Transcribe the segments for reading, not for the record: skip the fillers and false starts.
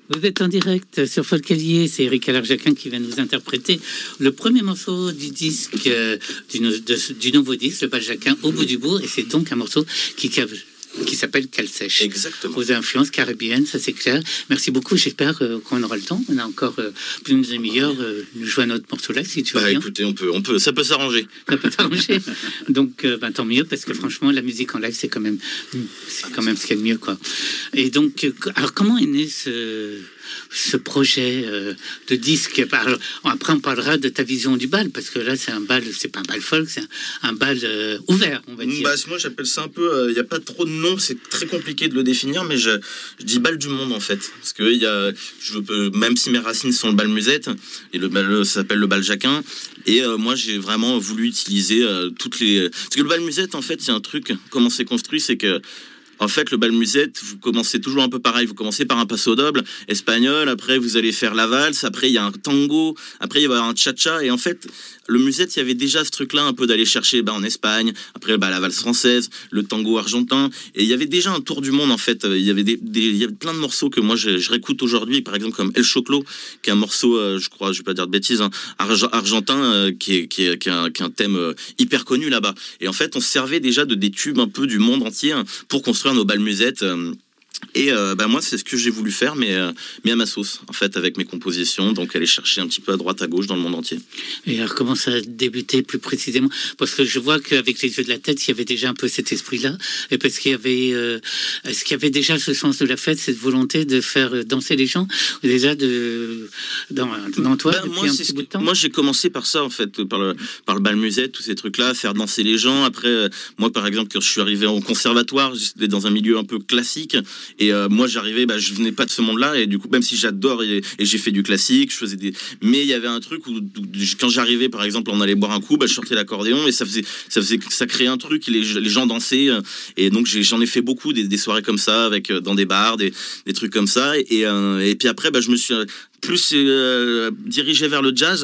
Vous êtes en direct sur Folcalier, c'est Eric Alarjaquin qui vient nous interpréter le premier morceau du disque, du nouveau disque, le Baljaquin au bout du bout, et c'est donc un morceau qui s'appelle Cale Sèche. Exactement. Aux influences caribéennes, ça c'est clair. Merci beaucoup, j'espère qu'on aura le temps. On a encore plus d'une demi-heure. Nous jouons à notre morceau là, si tu veux bien. Écoutez, on peut, ça peut s'arranger. Ça peut s'arranger. Donc, tant mieux, parce que franchement, la musique en live, c'est quand même ce qu'il y a de mieux, quoi. Et donc, alors comment est né ce projet de disque? Après, on parlera de ta vision du bal, parce que là, c'est un bal, c'est pas un bal folk, c'est un bal ouvert, on va dire. Moi, j'appelle ça un peu. Il n'y a pas trop de nom, c'est très compliqué de le définir, mais je dis bal du monde en fait, parce que même si mes racines sont le bal musette, et le bal s'appelle le Baljaquin, et moi, j'ai vraiment voulu utiliser parce que le bal musette, en fait, c'est un truc. Comment c'est construit, c'est que en fait, le bal musette, vous commencez toujours un peu pareil. Vous commencez par un paso doble espagnol, après vous allez faire la valse, après il y a un tango, après il va y avoir un cha-cha. Et en fait, le musette, il y avait déjà ce truc-là un peu d'aller chercher en Espagne, après la valse française, le tango argentin. Et il y avait déjà un tour du monde en fait. Il y avait plein de morceaux que moi je réécoute aujourd'hui, par exemple comme El Choclo, qui est un morceau, je crois, je vais pas dire de bêtises, argentin, qui est un thème hyper connu là-bas. Et en fait, on se servait déjà des tubes un peu du monde entier pour construire nos bals musettes. Et moi, c'est ce que j'ai voulu faire, mais à ma sauce, en fait, avec mes compositions. Donc, aller chercher un petit peu à droite, à gauche dans le monde entier. Et alors, comment ça a débuté plus précisément? Parce que je vois qu'avec les yeux de la tête, il y avait déjà un peu cet esprit-là. Et parce qu'il y avait... est-ce qu'il y avait déjà ce sens de la fête, cette volonté de faire danser les gens? Déjà, dans toi, depuis un petit bout de temps? Moi, j'ai commencé par ça, en fait, par le bal musette, tous ces trucs-là, faire danser les gens. Après, moi, par exemple, quand je suis arrivé au conservatoire, j'étais dans un milieu un peu classique. Et moi, j'arrivais, je venais pas de ce monde-là, et du coup, même si j'adore et j'ai fait du classique, je faisais mais il y avait un truc où quand j'arrivais, par exemple, on allait boire un coup, je sortais l'accordéon et ça créait un truc, et les gens dansaient, et donc j'en ai fait beaucoup des soirées comme ça, avec dans des bars, des trucs comme ça, et puis après, je me suis plus dirigé vers le jazz,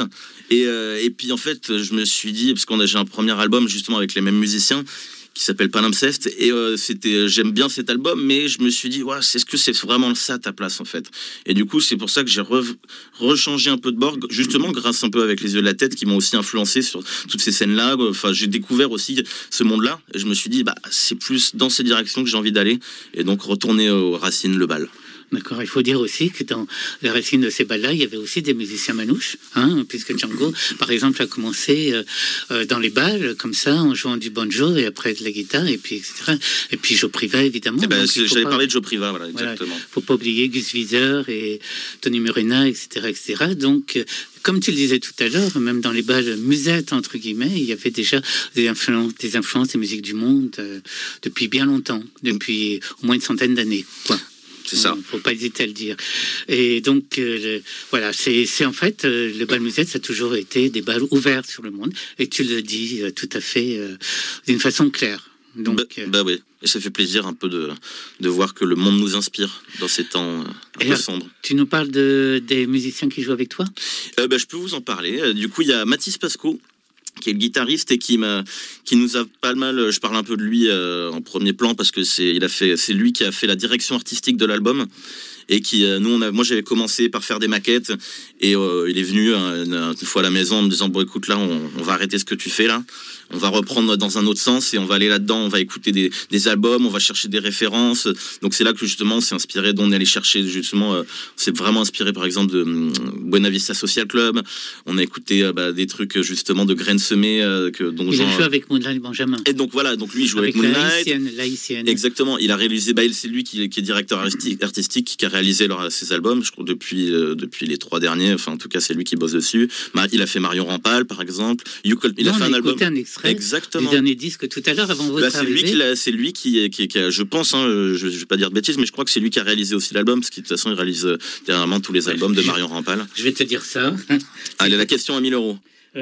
et puis en fait, je me suis dit, parce j'ai un premier album justement avec les mêmes musiciens, qui s'appelle Palimpseste, et j'aime bien cet album, mais je me suis dit, est-ce que c'est vraiment ça ta place en fait? Et du coup, c'est pour ça que j'ai rechangé un peu de bord, justement grâce un peu avec les yeux de la tête, qui m'ont aussi influencé sur toutes ces scènes-là. Enfin, j'ai découvert aussi ce monde-là, et je me suis dit, c'est plus dans cette direction que j'ai envie d'aller, et donc retourner aux racines, le bal. D'accord, il faut dire aussi que dans les racines de ces balles-là, il y avait aussi des musiciens manouches, puisque Django, par exemple, a commencé dans les balles, comme ça, en jouant du banjo, et après de la guitare, et puis etc. Et puis Joe Priva, évidemment. J'avais parlé de Joe Priva, voilà, exactement. Voilà, faut pas oublier Gus Wieser et Tony Murena, etc., etc. Donc, comme tu le disais tout à l'heure, même dans les balles musettes, entre guillemets, il y avait déjà des influences des musiques du monde depuis bien longtemps, depuis au moins une centaine d'années, quoi. C'est ça. Faut pas hésiter à le dire. Et donc, voilà, c'est en fait, le bal musette, ça a toujours été des balles ouvertes sur le monde. Et tu le dis tout à fait d'une façon claire. Donc, oui. Et ça fait plaisir un peu de voir que le monde nous inspire dans ces temps un peu sombres. Tu nous parles des musiciens qui jouent avec toi? Je peux vous en parler. Du coup, il y a Mathis Pasco, qui est le guitariste et qui nous a pas mal. Je parle un peu de lui en premier plan, parce que c'est lui qui a fait la direction artistique de l'album, et qui moi j'avais commencé par faire des maquettes, et il est venu une fois à la maison en me disant, écoute, là on va arrêter ce que tu fais là, on va reprendre dans un autre sens, et on va aller là-dedans, on va écouter des albums, on va chercher des références. Donc c'est là que justement on s'est inspiré, on est allé chercher justement, on s'est vraiment inspiré par exemple de Buena Vista Social Club. On a écouté des trucs justement de Graines Semées, dont il a joué avec Moonlight Benjamin. Et donc voilà, donc lui il joue avec Moonlight. L'haïtienne. Exactement, il a réalisé, c'est lui qui est directeur artistique, qui a réalisé ses albums, je crois, depuis les 3 derniers, enfin en tout cas c'est lui qui bosse dessus. Il a fait Marion Rampal par exemple. Il a fait un album. Un extrait exactement du dernier disque tout à l'heure avant votre arrivée. C'est lui qui a, je pense, je vais pas dire de bêtises, mais je crois que c'est lui qui a réalisé aussi l'album, parce que de toute façon il réalise dernièrement tous les albums de Marion Rampal. Je vais te dire ça. Allez, la question à 1 000 €.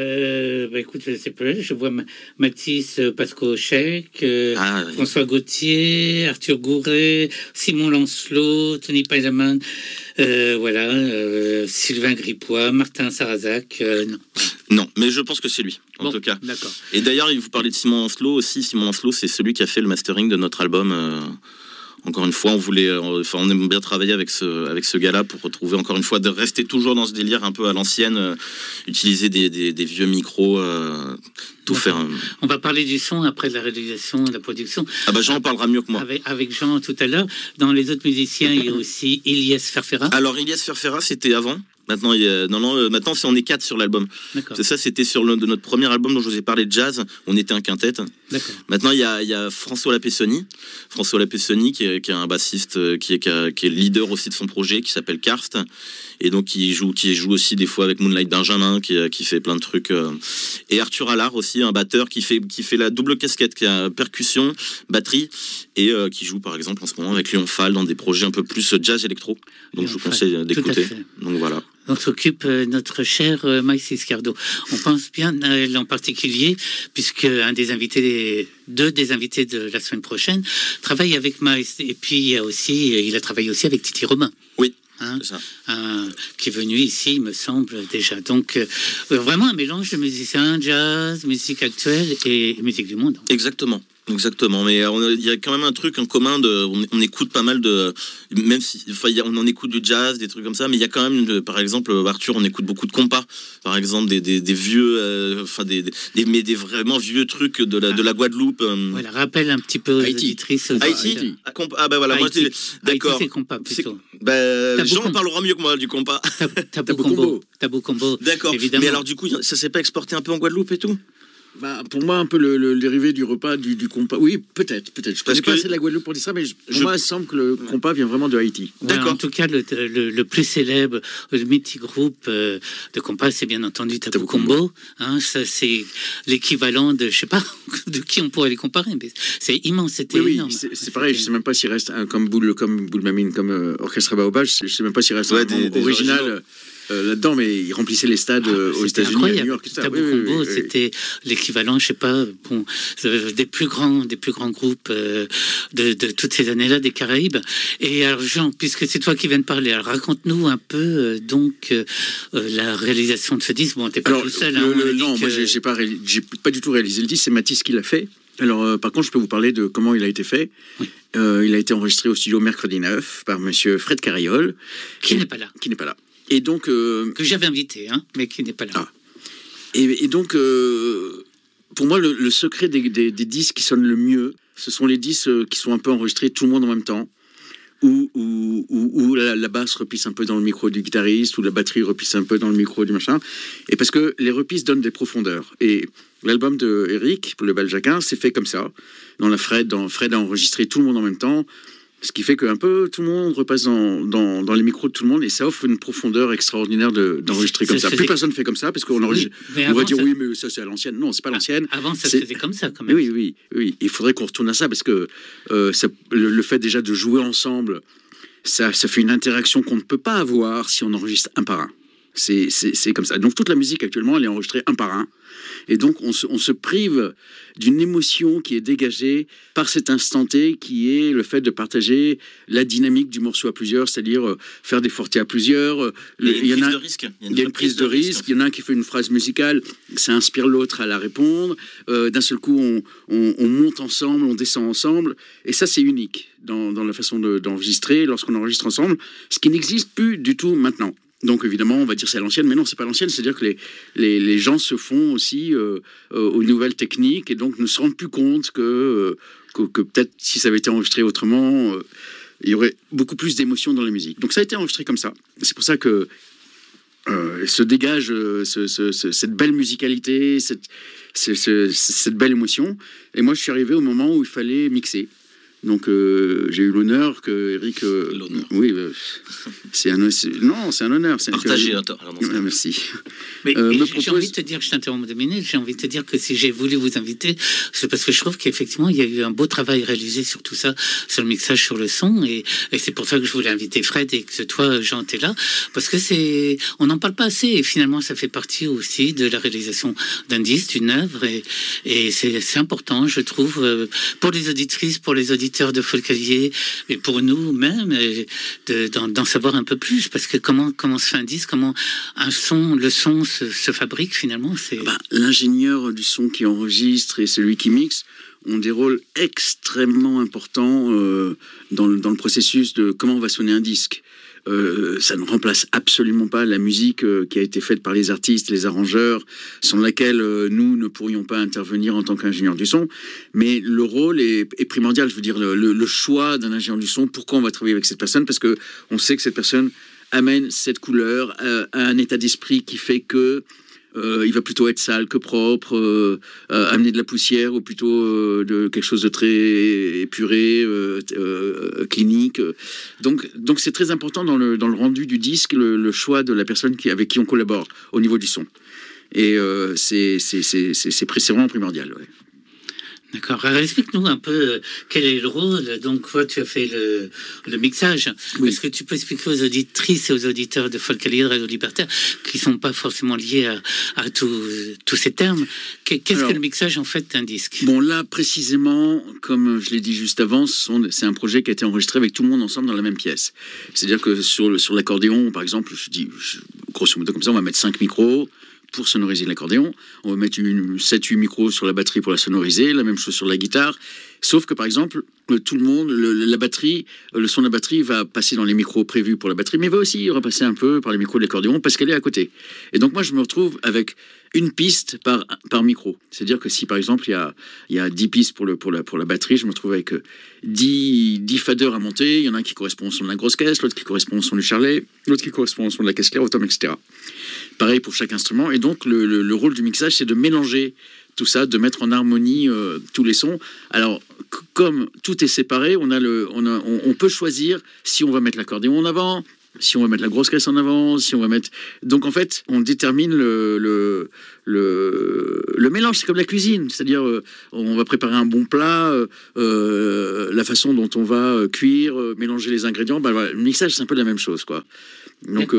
Écoute, je sais pas, je vois Mathis Pasco Chèque, François Gauthier, Arthur Gouret, Simon Lancelot, Tony Pailaman, Sylvain Gripois, Martin Sarrazac. Non, mais je pense que c'est lui, en tout cas. D'accord. Et d'ailleurs, il vous parlait de Simon Lancelot aussi. Simon Lancelot, c'est celui qui a fait le mastering de notre album Encore une fois, on aime bien travailler avec ce gars-là pour retrouver, encore une fois, de rester toujours dans ce délire un peu à l'ancienne, utiliser des vieux micros, tout faire. On va parler du son après la réalisation, la production. Ah bah Jean en parlera mieux que moi. Avec Jean tout à l'heure. Dans les autres musiciens, il y a aussi Ilyes Ferfera. Alors Ilyes Ferfera, c'était avant. Maintenant, maintenant, on est 4 sur l'album. D'accord. C'est ça, c'était sur de notre premier album dont je vous ai parlé de jazz. On était un quintet. D'accord. Maintenant, il y a François Lapessoni. François Lapessoni, qui est un bassiste, qui est leader aussi de son projet, qui s'appelle Karst. Et donc, qui joue aussi des fois avec Moonlight Benjamin, qui fait plein de trucs. Et Arthur Allard aussi, un batteur qui fait la double casquette, qui a percussion, batterie, et qui joue par exemple en ce moment avec Léon Fall dans des projets un peu plus jazz électro. Donc, je vous conseille d'écouter. Donc voilà. On s'occupe notre cher Maïs Iscardo. On pense bien à elle en particulier, puisque deux des invités de la semaine prochaine travaille avec Maïs. Et puis il a travaillé aussi avec Titi Robin. Oui. C'est ça. Qui est venu ici, il me semble déjà. Donc vraiment un mélange de musiciens, jazz, musique actuelle et musique du monde. Exactement, mais il y a quand même un truc en commun, on écoute pas mal de, même si on en écoute du jazz, des trucs comme ça, mais il y a quand même, par exemple, Arthur, on écoute beaucoup de compas, par exemple des vieux, mais des vraiment vieux trucs de la Guadeloupe. Voilà, rappelle un petit peu aux auditrices. Haïti. Ah bah voilà, moi d'accord. C'est compas plutôt. Jean parlera mieux que moi du compas. Tabou Combo. D'accord. Évidemment. Mais alors du coup, ça s'est pas exporté un peu en Guadeloupe et tout? Pour moi, un peu le dérivé du repas du compas. Oui, peut-être. Je connais pas assez de la Guadeloupe pour dire ça, mais pour moi, il semble que le compas vient vraiment de Haïti. D'accord. En tout cas, le plus célèbre, le mythique groupe de compas, c'est bien entendu Tabou Combo. Ça, c'est l'équivalent de, je sais pas, de qui on pourrait les comparer, mais c'est immense, c'était énorme. C'est pareil, je sais même pas s'il reste comme Boule Mamine, comme Orchestre Baobab, je sais même pas s'il reste un original. Là-dedans, mais ils remplissaient les stades aux États-Unis, à New York. Tabou Combo, c'était l'équivalent, je sais pas, des plus grands groupes de toutes ces années-là des Caraïbes. Et alors Jean, puisque c'est toi qui viens de parler, alors raconte-nous un peu la réalisation de ce disque. Bon, t'es pas tout seul. Non, moi j'ai pas du tout réalisé le disque, c'est Mathis qui l'a fait. Alors, par contre, je peux vous parler de comment il a été fait. Oui. Il a été enregistré au studio Mercredi 9 par monsieur Fred Carayol. Qui n'est pas là. Et donc que j'avais invité, mais qui n'est pas là. Ah. Et donc, pour moi, le secret des disques qui sonnent le mieux, ce sont les disques qui sont un peu enregistrés tout le monde en même temps, où la basse repisse un peu dans le micro du guitariste, où la batterie repisse un peu dans le micro du machin. Et parce que les repisses donnent des profondeurs. Et l'album de Eric, pour le Baljaquin, c'est fait comme ça. Fred a enregistré tout le monde en même temps. Ce qui fait qu'un peu tout le monde repasse dans les micros de tout le monde et ça offre une profondeur extraordinaire d'enregistrer comme ça. Plus personne fait comme ça parce qu'on enregistre. On va dire oui, mais ça c'est à l'ancienne. Non, c'est pas l'ancienne. Avant, ça se faisait comme ça quand même. Oui. Il faudrait qu'on retourne à ça parce que le fait déjà de jouer ensemble, ça fait une interaction qu'on ne peut pas avoir si on enregistre un par un. C'est comme ça. Donc toute la musique actuellement, elle est enregistrée un par un. Et donc on se prive d'une émotion qui est dégagée par cet instant T qui est le fait de partager la dynamique du morceau à plusieurs, c'est-à-dire faire des fortés à plusieurs. Il y a une prise de risque. Il y en a un qui fait une phrase musicale, ça inspire l'autre à la répondre. D'un seul coup, on monte ensemble, on descend ensemble. Et ça, c'est unique dans la façon d'enregistrer lorsqu'on enregistre ensemble, ce qui n'existe plus du tout maintenant. Donc évidemment, on va dire c'est à l'ancienne, mais non, c'est pas l'ancienne. C'est-à-dire que les gens se font aussi aux nouvelles techniques et donc ne se rendent plus compte que peut-être si ça avait été enregistré autrement, il y aurait beaucoup plus d'émotions dans la musique. Donc ça a été enregistré comme ça. C'est pour ça que se dégage cette belle musicalité, cette belle émotion. Et moi, je suis arrivé au moment où il fallait mixer. Donc j'ai eu l'honneur que Eric. L'honneur. Oui, c'est un honneur. Partagé. Merci. Mais j'ai envie de te dire, je t'interromps 2 minutes. J'ai envie de te dire que si j'ai voulu vous inviter, c'est parce que je trouve qu'effectivement il y a eu un beau travail réalisé sur tout ça, sur le mixage, sur le son, et c'est pour ça que je voulais inviter Fred et que toi, Jean, t'es là, parce que on n'en parle pas assez et finalement ça fait partie aussi de la réalisation d'un disque, d'une œuvre, et c'est important, je trouve, pour les auditrices, pour les auditeurs de Folcalier et pour nous-mêmes d'en savoir un peu plus, parce que comment se fait un disque, comment le son se fabrique finalement. L'ingénieur du son qui enregistre et celui qui mixe ont des rôles extrêmement importants dans le processus de comment va sonner un disque. Ça ne remplace absolument pas la musique qui a été faite par les artistes, les arrangeurs, sans laquelle nous ne pourrions pas intervenir en tant qu'ingénieur du son. Mais le rôle est primordial. Je veux dire, le choix d'un ingénieur du son, pourquoi on va travailler avec cette personne, parce que on sait que cette personne amène cette couleur à un état d'esprit qui fait que il va plutôt être sale que propre, amener de la poussière ou plutôt de quelque chose de très épuré, clinique. Donc c'est très important dans le rendu du disque, le choix de la personne avec qui on collabore au niveau du son. Et c'est vraiment primordial. Ouais. D'accord. Alors, explique-nous un peu quel est le rôle. Donc, toi, tu as fait le mixage. Oui. Est-ce que tu peux expliquer aux auditrices et aux auditeurs de Folk Allié, de Radio Libertaire, qui ne sont pas forcément liés à tous ces termes, qu'est-ce que le mixage, en fait, d'un disque? Bon, là, précisément, comme je l'ai dit juste avant, c'est un projet qui a été enregistré avec tout le monde ensemble dans la même pièce. C'est-à-dire que sur l'accordéon, par exemple, grosso modo comme ça, on va mettre 5 micros pour sonoriser l'accordéon. On va mettre 7-8 micros sur la batterie pour la sonoriser, la même chose sur la guitare. Sauf que, par exemple, tout le monde, la batterie, le son de la batterie va passer dans les micros prévus pour la batterie, mais va aussi repasser un peu par les micros de l'accordéon parce qu'elle est à côté. Et donc, moi, je me retrouve avec une piste par micro. C'est-à-dire que si, par exemple, il y a 10 pistes pour la batterie, je me retrouve avec 10 faders à monter. Il y en a un qui correspond au son de la grosse caisse, l'autre qui correspond au son du charlet, l'autre qui correspond au son de la caisse claire, au tom, etc. Pareil pour chaque instrument. Et donc, le rôle du mixage, c'est de mélanger tout ça, de mettre en harmonie tous les sons. Alors, comme tout est séparé, on peut choisir si on va mettre l'accordéon en avant, si on va mettre la grosse caisse en avant, si on va mettre... Donc, en fait, on détermine le mélange. C'est comme la cuisine. C'est-à-dire, on va préparer un bon plat, la façon dont on va cuire, mélanger les ingrédients. Ben, voilà, le mixage, c'est un peu la même chose, quoi. Donc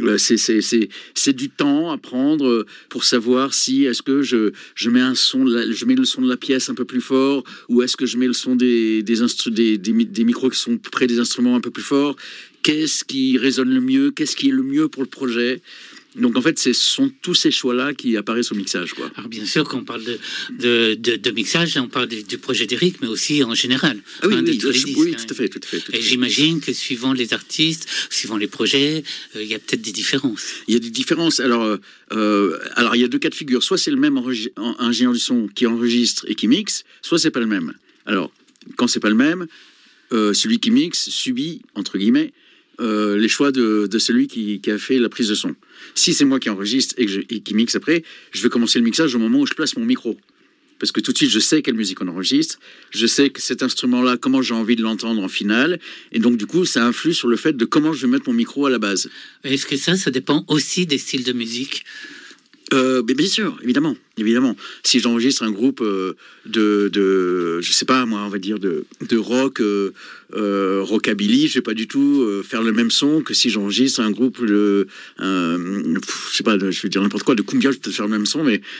c'est du temps à prendre pour savoir si est-ce que je mets je mets le son de la pièce un peu plus fort, ou est-ce que je mets le son des micros qui sont près des instruments un peu plus fort. Qu'est-ce qui résonne le mieux, qu'est-ce qui est le mieux pour le projet. Donc en fait, ce sont tous ces choix-là qui apparaissent au mixage, quoi. Alors bien sûr, quand on parle de mixage, on parle du projet d'Éric, mais aussi en général. Ah oui, de tous les disques, oui, tout à fait. Et j'imagine que suivant les artistes, suivant les projets, il y a peut-être des différences. Il y a des différences. Alors il y a 2 cas de figure. Soit c'est le même ingénieur du son qui enregistre et qui mixe, soit c'est pas le même. Alors, quand c'est pas le même, celui qui mixe subit, entre guillemets, les choix de celui qui a fait la prise de son. Si c'est moi qui enregistre et qui mixe après, je vais commencer le mixage au moment où je place mon micro. Parce que tout de suite, je sais quelle musique on enregistre, je sais que cet instrument-là, comment j'ai envie de l'entendre en finale, et donc du coup, ça influe sur le fait de comment je vais mettre mon micro à la base. Est-ce que ça dépend aussi des styles de musique? Mais bien sûr, évidemment. Si j'enregistre un groupe je sais pas moi, on va dire de rock, rockabilly, je vais pas du tout faire le même son que si j'enregistre un groupe je sais pas, je vais dire n'importe quoi, de cumbia, je vais peut-être faire le même son, mais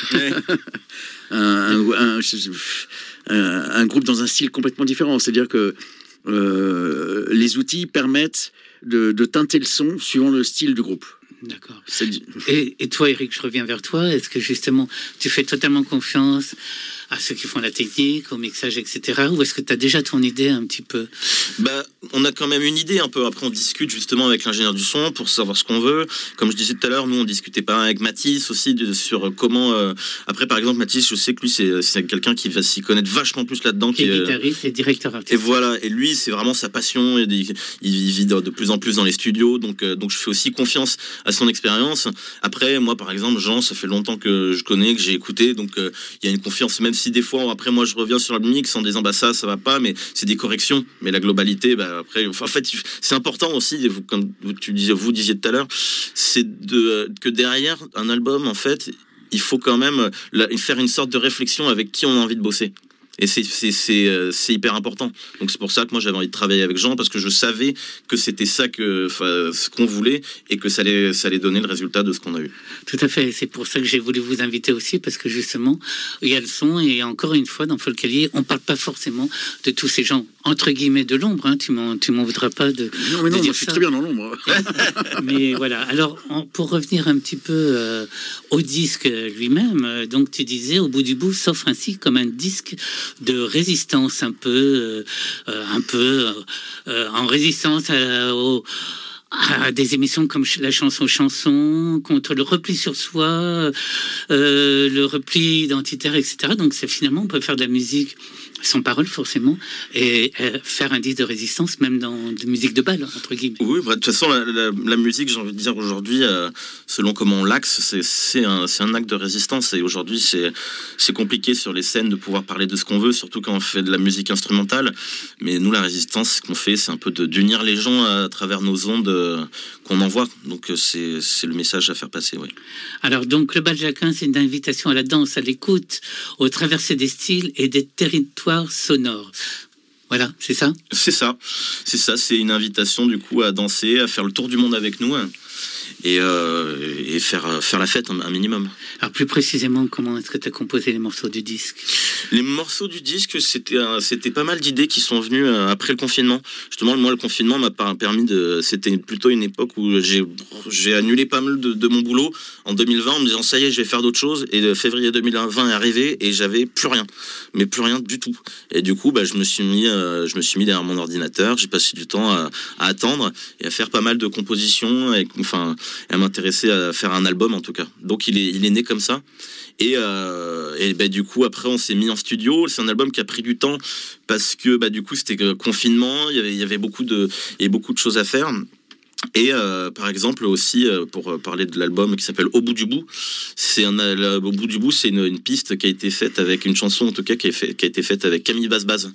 un groupe dans un style complètement différent. C'est-à-dire que les outils permettent de teinter le son suivant le style du groupe. D'accord. Et toi, Éric, je reviens vers toi. Est-ce que justement, tu fais totalement confiance à ceux qui font la technique, au mixage, etc. Ou est-ce que tu as déjà ton idée un petit peu? On a quand même une idée un peu. Après, on discute justement avec l'ingénieur du son pour savoir ce qu'on veut. Comme je disais tout à l'heure, nous, on discutait pas avec Mathis aussi sur comment... Après, par exemple, Mathis, je sais que lui, c'est quelqu'un qui va s'y connaître vachement plus là-dedans. Qui est guitariste et directeur artistique. Et voilà. Et lui, c'est vraiment sa passion. Il vit de plus en plus dans les studios. Donc je fais aussi confiance à son expérience. Après, moi, par exemple, Jean, ça fait longtemps que je connais, que j'ai écouté. Donc, il y a une confiance, même si des fois, après, moi, je reviens sur le mix en disant, ça va pas, mais c'est des corrections. Mais la globalité, après, en fait, c'est important aussi, comme vous disiez tout à l'heure, c'est que derrière un album, en fait, il faut quand même faire une sorte de réflexion avec qui on a envie de bosser. Et c'est hyper important. Donc c'est pour ça que moi j'avais envie de travailler avec Jean, parce que je savais que c'était ça ce qu'on voulait, et que ça allait donner le résultat de ce qu'on a eu. Tout à fait. C'est pour ça que j'ai voulu vous inviter aussi, parce que justement il y a le son, et encore une fois dans Folk Allié, on parle pas forcément de tous ces gens entre guillemets de l'ombre. Hein. Tu m'en voudras pas de. Non, mais non, moi, je suis très bien dans l'ombre. Mais voilà. Alors pour revenir un petit peu au disque lui-même, donc tu disais au bout du bout s'offre ainsi comme un disque de résistance un peu en résistance à des émissions comme la chanson, contre le repli sur soi, le repli identitaire, etc. Donc c'est finalement, on peut faire de la musique sans parole forcément, et faire un disque de résistance, même dans de musique de bal, entre guillemets. Oui, bah, de toute façon, la musique, j'ai envie de dire aujourd'hui, selon comment on l'axe, c'est un acte de résistance. Et aujourd'hui, c'est compliqué sur les scènes de pouvoir parler de ce qu'on veut, surtout quand on fait de la musique instrumentale. Mais nous, la résistance, ce qu'on fait, c'est un peu d'unir les gens à travers nos ondes qu'on envoie. Donc c'est le message à faire passer, oui. Alors donc, le bal Jacquin, c'est une invitation à la danse, à l'écoute, aux traversées des styles et des territoires sonore. Voilà, c'est ça ? C'est ça. C'est une invitation du coup à danser, à faire le tour du monde avec nous et faire la fête un minimum. Alors plus précisément, comment est-ce que tu as composé les morceaux du disque ? Les morceaux du disque, c'était pas mal d'idées qui sont venues après le confinement. Justement, moi, le confinement m'a permis c'était plutôt une époque où j'ai annulé pas mal de mon boulot en 2020 en me disant ça y est, je vais faire d'autres choses. Et février 2020 est arrivé et j'avais plus rien, mais plus rien du tout. Et du coup, je me suis mis derrière mon ordinateur. J'ai passé du temps à attendre et à faire pas mal de compositions et à m'intéresser à faire un album en tout cas. Donc il est né comme ça. Et du coup après on s'est mis en studio. C'est un album qui a pris du temps parce que du coup c'était confinement, il y avait beaucoup de choses à faire. Et par exemple aussi pour parler de l'album qui s'appelle Au bout du bout, Au bout du bout, c'est une piste qui a été faite avec une chanson en tout cas qui a été faite avec Camille Basse-Basse.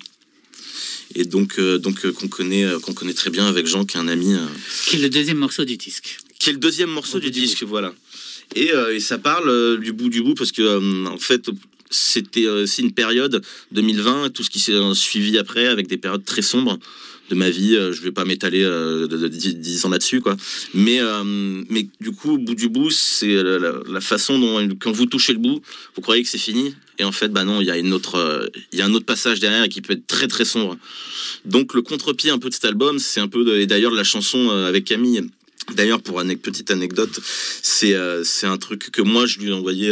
Et donc qu'on connaît très bien avec Jean, qui est un ami. Qui est le deuxième morceau du disque. Qui est le deuxième morceau du disque, voilà. Et ça parle du bout parce que en fait c'était aussi une période 2020, tout ce qui s'est suivi après avec des périodes très sombres de ma vie. Je vais pas m'étaler de 10 ans là-dessus quoi. Mais du coup au bout du bout, c'est la façon dont quand vous touchez le bout, vous croyez que c'est fini. Et en fait, non, il y a un autre passage derrière qui peut être très très sombre. Donc le contre-pied un peu de cet album, c'est un peu et d'ailleurs la chanson avec Camille. D'ailleurs, pour petite anecdote, c'est un truc que moi je lui ai envoyé,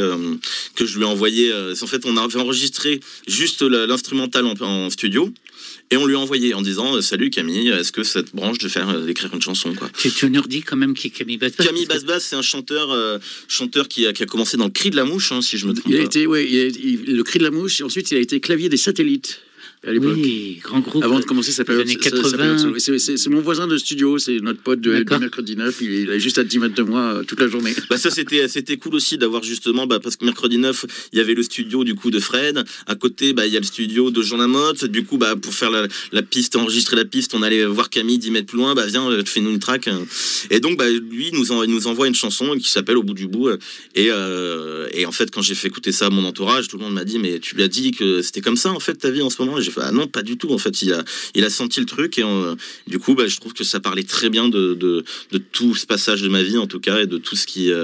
en fait, on avait enregistré juste l'instrumental en studio. Et on lui a envoyé en disant salut Camille, est-ce que ça te branche d'écrire une chanson quoi. Tu nous redis quand même qui est Camille Basse-Basse. Camille Basse-Basse, c'est un chanteur qui a commencé dans le Cri de la Mouche, si je me trompe. Le Cri de la Mouche, et ensuite il a été clavier des Satellites. À l'époque. Oui, grand groupe. Avant de commencer sa période. Années 80. C'est mon voisin de studio, c'est notre pote de Mercredi 9. Il est juste à 10 mètres de moi toute la journée. Ça, c'était cool aussi d'avoir justement, parce que Mercredi 9, il y avait le studio du coup de Fred. À côté, il y a le studio de Jean Lamotte. Du coup, pour faire la piste, enregistrer la piste, on allait voir Camille 10 mètres plus loin. Viens, fais-nous une track. Et donc, lui, il nous envoie une chanson qui s'appelle Au bout du bout. Et en fait, quand j'ai fait écouter ça à mon entourage, tout le monde m'a dit, mais tu lui as dit que c'était comme ça en fait ta vie en ce moment. Et j'ai fait, ah non, pas du tout. En fait, il a senti le truc et du coup, je trouve que ça parlait très bien de tout ce passage de ma vie en tout cas et de tout ce qui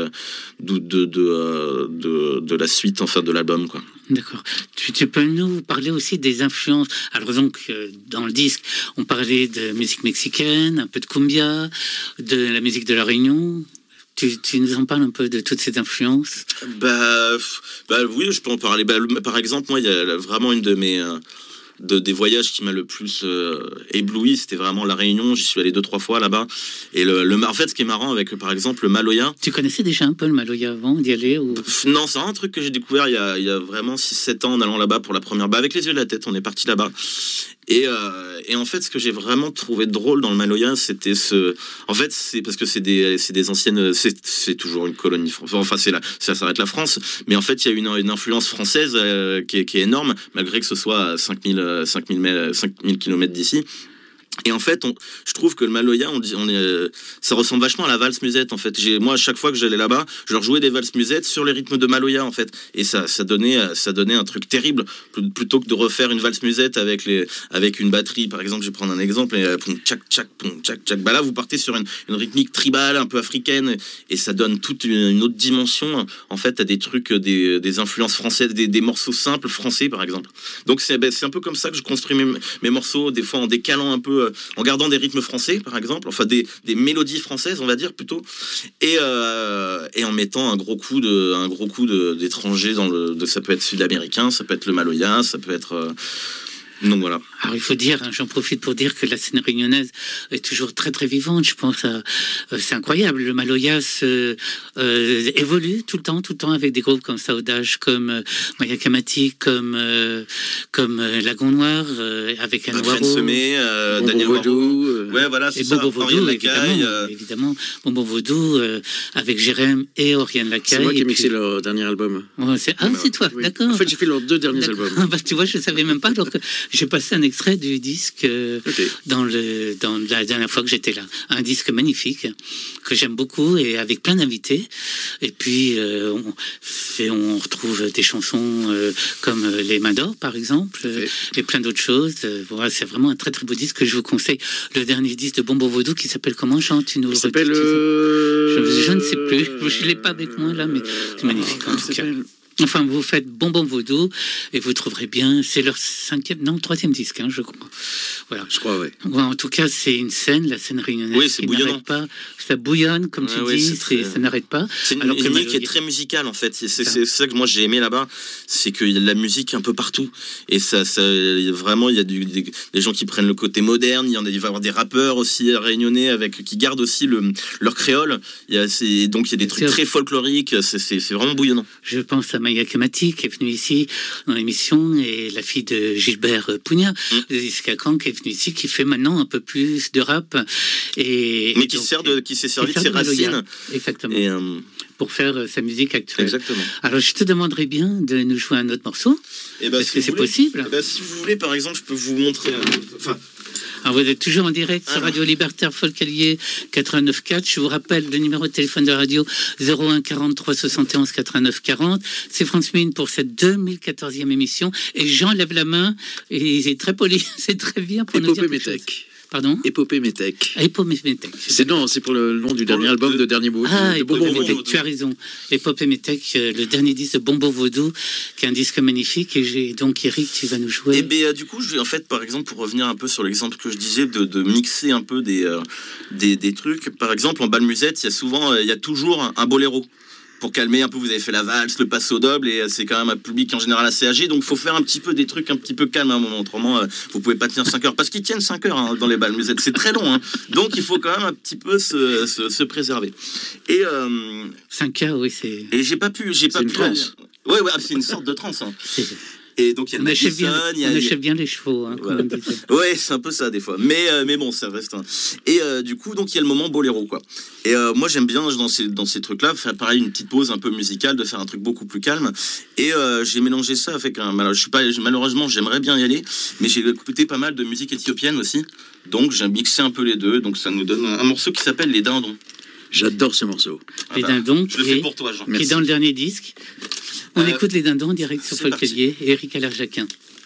de la suite enfin de l'album quoi. D'accord. Tu peux nous parler aussi des influences. Alors donc dans le disque, on parlait de musique mexicaine, un peu de cumbia, de la musique de la Réunion. Tu nous en parles un peu de toutes ces influences? Oui, je peux en parler. Par exemple, moi, il y a vraiment une de mes des voyages qui m'a le plus ébloui, c'était vraiment la Réunion. J'y suis allé 2-3 fois là-bas. Et en fait, ce qui est marrant avec, par exemple, le Maloya... Tu connaissais déjà un peu le Maloya avant d'y aller ou... Non, c'est un truc que j'ai découvert il y a vraiment 6-7 ans en allant là-bas pour la première... avec les yeux de la tête, on est parti là-bas. Et en fait, ce que j'ai vraiment trouvé drôle dans le Maloya, c'était en fait, c'est parce que c'est des anciennes... C'est toujours une colonie française. Enfin, ça s'arrête la France. Mais en fait, il y a une influence française qui est énorme, malgré que ce soit à 5000 km d'ici. Et en fait, je trouve que le Maloya, ça ressemble vachement à la valse musette en fait. Moi, à chaque fois que j'allais là-bas, je leur jouais des valses musettes sur les rythmes de Maloya en fait. Et ça donnait un truc terrible. Plutôt que de refaire une valse musette avec une batterie, par exemple, je vais prendre un exemple, et tchac tchac tchac tchac. Là, vous partez sur une rythmique tribale, un peu africaine, et ça donne toute une autre dimension en fait à des trucs, des influences françaises, des morceaux simples français par exemple. Donc c'est un peu comme ça que je construis mes morceaux, des fois en décalant un peu en gardant des rythmes français, par exemple, enfin des mélodies françaises, on va dire plutôt, et en mettant un gros coup d'étrangers ça peut être sud-américain, ça peut être le maloya, ça peut être donc voilà. Alors il faut dire, j'en profite pour dire que la scène réunionnaise est toujours très très vivante. Je pense c'est incroyable. Le Maloya évolue tout le temps avec des groupes comme Saudage, comme Maya Kamati, comme Lagon Noir, avec un Graine Semée, Daniel Vaudou. Ouais, voilà, c'est et ça. Bobo Vaudou, évidemment. Bobo Vaudou avec Jérém et Oriane Lacaille. C'est moi qui ai mixé leur dernier album. Ouais, c'est toi, oui. D'accord. En fait, j'ai fait leurs 2 derniers albums. Bah, tu vois, je savais même pas. Alors que j'ai passé un extrait du disque dans la dernière fois que j'étais là. Un disque magnifique que j'aime beaucoup et avec plein d'invités. Et puis on retrouve des chansons comme Les Mains d'Or par exemple et plein d'autres choses. Voilà, c'est vraiment un très très beau disque que je vous conseille. Le dernier disque de Bombo Vaudou qui s'appelle comment, Jean? Il s'appelle je ne sais plus. Je l'ai pas avec moi là, mais c'est magnifique en tout cas. Enfin, vous faites Bonbon Vaudou et vous trouverez bien. C'est leur 3e disque, je crois. Voilà. Je crois, oui. Ouais, en tout cas, c'est une scène, la scène réunionnaise. Oui, c'est bouillonnant. Pas. Ça bouillonne, comme tu dis, ça n'arrête pas. C'est une musique qui est très musicale, en fait. C'est ça que moi j'ai aimé là-bas, c'est qu'il y a de la musique un peu partout. Et ça vraiment, il y a des gens qui prennent le côté moderne. Il va y avoir des rappeurs aussi réunionnais qui gardent aussi leur créole. Donc il y a des trucs très folkloriques. C'est vraiment bouillonnant. Je pense à Maya Kamati qui est venue ici dans l'émission et la fille de Gilbert Pugna, de Iskakan, qui est venue ici, qui fait maintenant un peu plus de rap mais qui s'est servi de ses racines. Exactement. Pour faire sa musique actuelle. Exactement. Alors je te demanderais bien de nous jouer un autre morceau. Est-ce que c'est possible? Si vous voulez, par exemple, je peux vous montrer. Alors vous êtes toujours en direct sur Radio Libertaire Folk Allier 89.4. Je vous rappelle le numéro de téléphone de radio 01 43 71 89 40. C'est France Mine pour cette 2014e émission. Et Jean lève la main et il est très poli. C'est très bien pour nous dire quelque chose. Pardon? Épopée Métèque. Épopée Métèque. C'est pour le nom du dernier album de Dernier Vaudou. Épopée Métèque, tu as raison. Épopée Métèque, le dernier disque de Bombo Vaudou, qui est un disque magnifique. Et donc, Eric, tu vas nous jouer. Et bien, du coup, je vais en fait, par exemple, pour revenir un peu sur l'exemple que je disais, de mixer un peu des trucs. Par exemple, en bal musette, il y a toujours un boléro. Pour calmer un peu, vous avez fait la valse, le passo doble, et c'est quand même un public en général assez âgé, donc il faut faire un petit peu des trucs un petit peu calmes à un moment, autrement vous pouvez pas tenir 5 heures, parce qu'ils tiennent 5 heures dans les balles musettes, c'est très long, donc il faut quand même un petit peu se préserver. Et 5 heures, oui, c'est... Et j'ai pas pu... C'est une transe. Ouais, c'est une sorte de transe. Et donc il y a on achève bien les chevaux, voilà. Comme on disait. Ouais, c'est un peu ça des fois. Mais bon, ça reste. Et du coup, donc il y a le moment boléro, quoi. Et moi, j'aime bien dans ces trucs-là faire pareil, une petite pause un peu musicale, de faire un truc beaucoup plus calme. Et j'ai mélangé ça avec malheureusement, j'aimerais bien y aller, mais j'ai écouté pas mal de musique éthiopienne aussi. Donc j'ai mixé un peu les deux. Donc ça nous donne un morceau qui s'appelle Les Dindons. J'adore ce morceau. Les Dindons, je le fais pour toi, Jean. Qui est dans le dernier disque. On écoute Les Dindons en direct sur Folk Allier et Eric Allerjacquin.